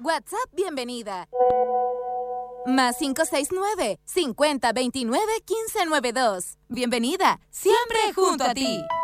WhatsApp, bienvenida. Más 569-5029-1592. Bienvenida, siempre junto a ti.